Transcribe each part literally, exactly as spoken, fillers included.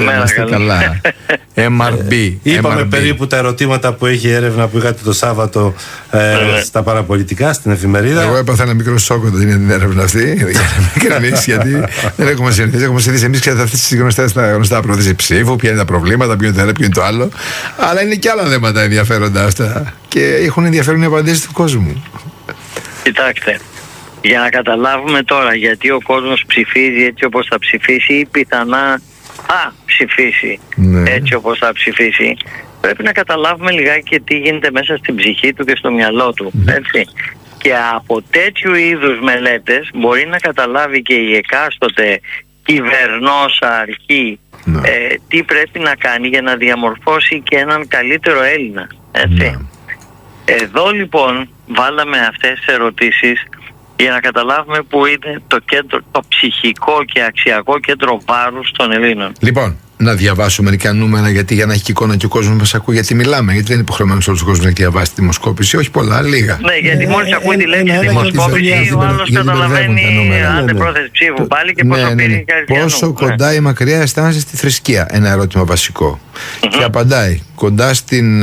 να είστε καλά. εμ αρ μπι. Είπαμε εμ αρ μπι. περίπου τα ερωτήματα που έχει η έρευνα που είχατε το Σάββατο ε, στα παραπολιτικά, στην εφημερίδα. Εγώ έπαθα ένα μικρό σοκ όταν είναι την έρευνα αυτή. Γιατί δεν έχουμε συνηθίσει. Έχουμε συνηθίσει εμεί και αυτέ τι γνωστέ τα γνωστά πρόθεση ψήφου, ποια είναι τα προβλήματα, ποιο είναι το ένα, ποιο είναι το άλλο. Αλλά είναι και άλλα θέματα ενδιαφέροντα αυτά. Και έχουν ενδιαφέρον οι απαντήσει του κόσμου. Κοιτάξτε. Για να καταλάβουμε τώρα γιατί ο κόσμος ψηφίζει έτσι όπως θα ψηφίσει ή πιθανά θα ψηφίσει ναι. έτσι όπως θα ψηφίσει, πρέπει να καταλάβουμε λιγάκι και τι γίνεται μέσα στην ψυχή του και στο μυαλό του. Ναι. Έτσι. Και από τέτοιου είδους μελέτες μπορεί να καταλάβει και η εκάστοτε κυβερνόσα αρχή ναι. ε, τι πρέπει να κάνει για να διαμορφώσει και έναν καλύτερο Έλληνα. Έτσι. Ναι. Εδώ λοιπόν βάλαμε αυτές τις ερωτήσεις για να καταλάβουμε που είναι το, κέντρο, το ψυχικό και αξιακό κέντρο βάρους των Ελλήνων. Λοιπόν, να διαβάσω μερικά νούμερα, γιατί για να έχει εικόνα και ο κόσμος μας ακούει, γιατί μιλάμε, γιατί δεν είναι υποχρεωμένος όλος ο κόσμος να διαβάσει τη δημοσκόπηση, όχι πολλά, λίγα. Ναι, γιατί ε, μόλις ε, ακούει ε, τη λέξη ε, δημοσκόπηση, ε, ο άλλος καταλαβαίνει αντεπρόθεση ψήφου πάλι και πόσο πήρε η καρδιά. Πόσο κοντά ή μακριά αισθάνεσαι στη θρησκεία, ένα ερώτημα βασικό. Και απαντάει, κοντά στην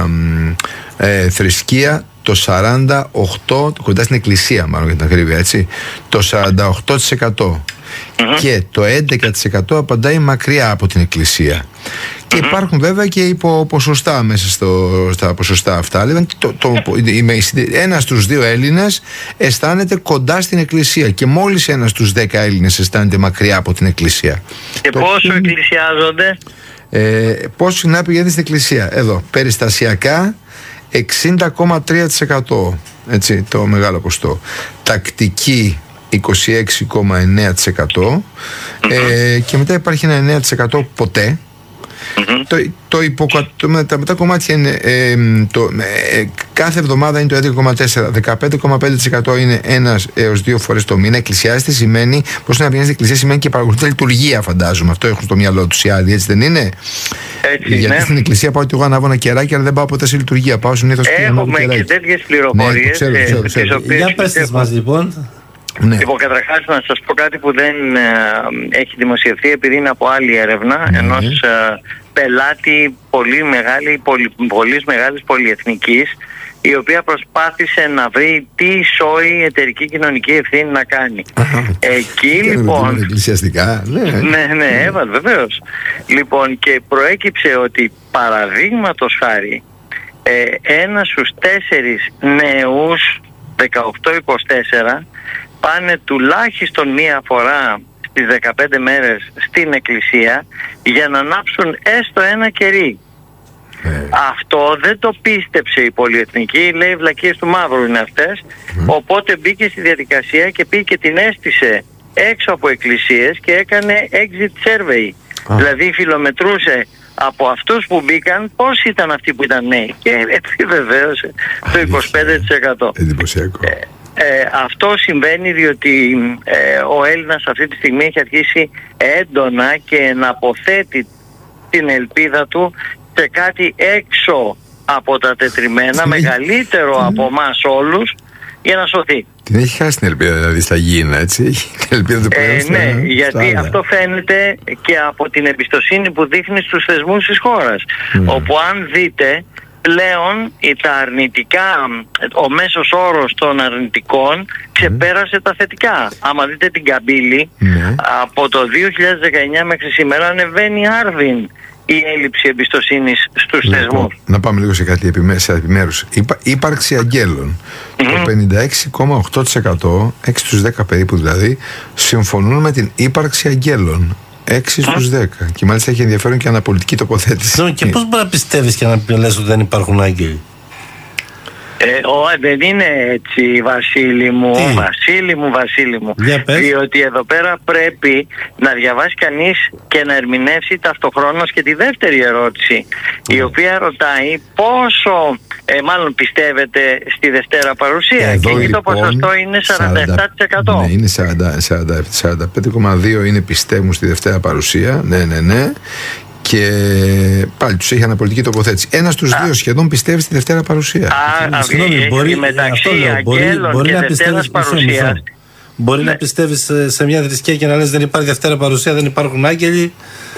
θρησκεία το σαράντα οκτώ, κοντά στην εκκλησία μάλλον για την ακρίβεια, έτσι, το σαράντα οκτώ τοις εκατό mm-hmm. και το έντεκα τοις εκατό απαντάει μακριά από την εκκλησία. Mm-hmm. Και υπάρχουν βέβαια και υποποσοστά μέσα στο, στα ποσοστά αυτά. Δηλαδή, το, το, το, ένας στους δύο Έλληνες αισθάνεται κοντά στην εκκλησία και μόλις ένας στους δέκα Έλληνες αισθάνεται μακριά από την εκκλησία. Και το, πόσο εκκλησιάζονται? Ε, πόσο συχνά πηγαίνετε στην εκκλησία? Εδώ, περιστασιακά εξήντα κόμμα τρία τοις εκατό, έτσι, το μεγάλο ποσοστό. Τακτική είκοσι έξι κόμμα εννέα τοις εκατό mm-hmm. ε, και μετά υπάρχει ένα εννέα τοις εκατό ποτέ. Mm-hmm. Το, το υποκα... το, τα μετά κομμάτια είναι ε, το, ε, κάθε εβδομάδα είναι το έντεκα κόμμα τέσσερα, δεκαπέντε κόμμα πέντε τοις εκατό είναι ένας έως δύο φορές το μήνα. Εκκλησιάζεται σημαίνει, πώς να πηγαίνει στην εκκλησία σημαίνει και παρακολουθεί λειτουργία, φαντάζομαι. Αυτό έχουν στο μυαλό τους οι άλλοι, έτσι δεν είναι? Έτσι, γιατί ναι. Στην εκκλησία πάω και εγώ ανάβω ένα κεράκι, αλλά δεν πάω ποτέ σε λειτουργία. Πάω συνήθως και ανάβω κεράκι. Έχουμε και τέτοιες πληροφορίες. Ναι, ξέρω, ξέρω, ξέρω. Ε, για πες μας λοιπόν. Ναι. Λοιπόν, καταρχάς να σας πω κάτι που δεν ε, έχει δημοσιευθεί, επειδή είναι από άλλη έρευνα, ναι. ενός ε, πελάτη πολύ μεγάλη, πολυ, πολύ μεγάλης πολυεθνικής, η οποία προσπάθησε να βρει τι σόι η εταιρική κοινωνική ευθύνη να κάνει. Εκεί λοιπόν... Εκκλησιαστικά, ναι. Ναι, ναι, έβαλε βεβαίως. Λοιπόν, και προέκυψε ότι παραδείγματος χάρη ε, ένας στους τέσσερις νέους δεκαοκτώ είκοσι τέσσερα πάνε τουλάχιστον μία φορά στις δεκαπέντε μέρες στην εκκλησία για να ανάψουν έστω ένα κερί. Ε. Αυτό δεν το πίστεψε η πολυεθνική, λέει βλακίες του μαύρου είναι αυτές, mm. οπότε μπήκε στη διαδικασία και πήγε και την έστησε έξω από εκκλησίες και έκανε exit survey. Ah. Δηλαδή φιλομετρούσε από αυτούς που μπήκαν πώς ήταν αυτοί που ήταν νέοι και επιβεβαίωσε το είκοσι πέντε τοις εκατό. Εντυπωσιακό. Ε, ε, αυτό συμβαίνει διότι ε, ο Έλληνας αυτή τη στιγμή έχει αρχίσει έντονα και να αποθέτει την ελπίδα του σε κάτι έξω από τα τετριμένα, μεγαλύτερο από εμάς όλους, για να σωθεί. Την έχει χάσει την ελπίδα, δηλαδή στα γήινα, έτσι. Την ελπίδα του ε, ναι, στα, γιατί στα αυτό φαίνεται και από την εμπιστοσύνη που δείχνει στους θεσμούς της χώρας. Mm. Όπου αν δείτε, πλέον τα αρνητικά, ο μέσος όρος των αρνητικών ξεπέρασε mm. τα θετικά. Άμα δείτε την καμπύλη, mm. από το δύο χιλιάδες δεκαεννιά μέχρι σήμερα ανεβαίνει άρδιν η έλλειψη εμπιστοσύνης στους να θεσμούς. πω, να πάμε λίγο σε κάτι επιμέρους. Υπά, ύπαρξη αγγέλων. Mm-hmm. Το πενήντα έξι κόμμα οκτώ τοις εκατό, έξι στους δέκα περίπου δηλαδή, συμφωνούν με την ύπαρξη αγγέλων. έξι στους δέκα. Και μάλιστα έχει ενδιαφέρον και αναπολιτική τοποθέτηση. Και πώς μπορεί να πιστεύεις και να λες ότι δεν υπάρχουν άγγελοι? Ε, ο, δεν είναι έτσι, Βασίλη μου, Τι? Βασίλη μου, Βασίλη μου. Διότι εδώ πέρα πρέπει να διαβάσει κανείς και να ερμηνεύσει ταυτοχρόνως και τη δεύτερη ερώτηση, mm. η οποία ρωτάει πόσο, ε, μάλλον πιστεύετε στη Δευτέρα Παρουσία. Εδώ, και εκεί λοιπόν, το ποσοστό είναι σαράντα επτά τοις εκατό. Ναι, είναι σαράντα πέντε κόμμα δύο είναι πιστεύουν στη Δευτέρα Παρουσία. Ναι, ναι, ναι. Και πάλι τους έχει αναπολιτική τοποθέτηση. Ένας στους δύο σχεδόν πιστεύει στη Δευτέρα Παρουσία. Α, συγγνώμη, μπορεί μεταξύ αγγέλων και Δευτέρας Παρουσίας. Μπορεί να πιστεύεις σε μια θρησκεία και να λες δεν υπάρχει Δευτέρα Παρουσία, δεν υπάρχουν άγγελοι.